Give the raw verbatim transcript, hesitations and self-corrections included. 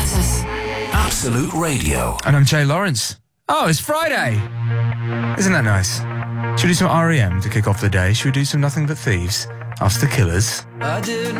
Texas. Absolute Radio. And I'm Jay Lawrence. Oh, it's Friday. Isn't that nice? Should we do some R E M to kick off the day? Should we do some Nothing But Thieves? After Killers? I did